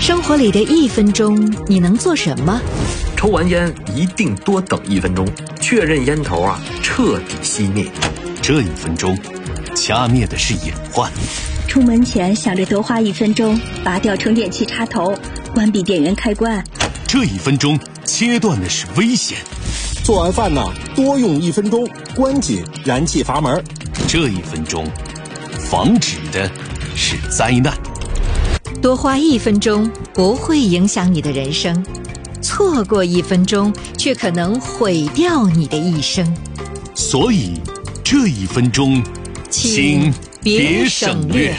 生活里的1分钟，你能做什么？ 抽完烟一定多等1分钟，确认烟头彻底熄灭。 这1分钟，掐灭的是隐患。 出门前想着多花1分钟，拔掉充电器插头，关闭电源开关。 这1分钟，切断的是危险。 做完饭多用1分钟，关紧燃气阀门。 这1分钟，防止的是灾难。 多花1分钟不会影响你的人生，错过1分钟却可能毁掉你的一生。 所以这1分钟，请别省略。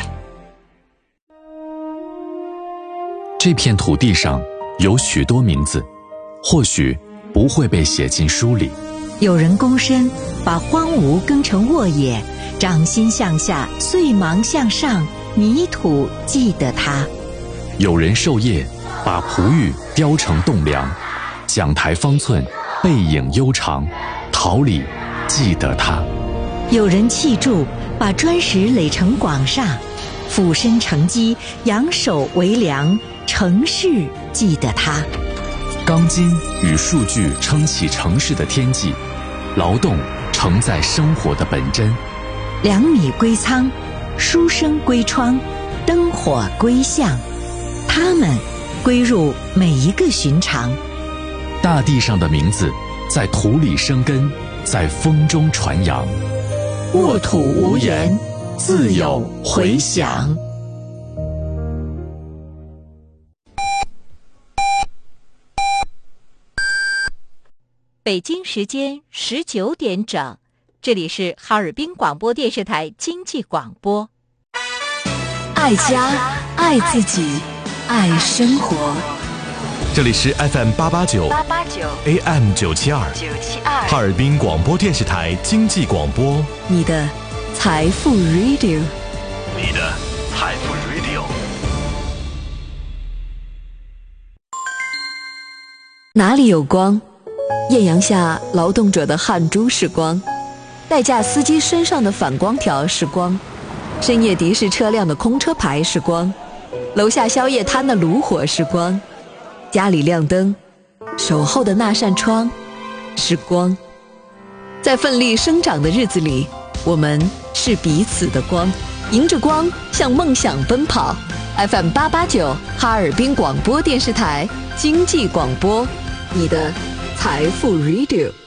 这片土地上有许多名字，或许不会被写进书里。 有人躬身，把荒芜耕成沃野，掌心向下，碎芒向上，泥土记得他。 有人授业，把璞玉雕成栋梁，讲台方寸，背影悠长，桃李记得他。 有人砌筑，把砖石垒成广厦，俯身承基，仰首为梁，城市记得他。 钢筋与数据撑起城市的天际，劳动承载生活的本真。 2米归仓，书生归窗，灯火归巷，他们归入每一个寻常。 大地上的名字在土里生根，在风中传扬。 沃土无言，自有回响。北京时间19点整，这里是哈尔滨广播电视台经济广播。爱家，爱自己，爱生活。 这里是 FM889 AM972 哈尔滨广播电视台经济广播， 你的财富 Radio， 你的财富 Radio。 哪里有光？艳阳下劳动者的汗珠是光，代驾司机身上的反光条是光，深夜的士车辆的空车牌是光，楼下宵夜摊的炉火是光，家里亮灯，守候的那扇窗是光。在奋力生长的日子里，我们是彼此的光，迎着光向梦想奔跑。 FM889 哈尔滨广播电视台经济广播，你的财富 Radio。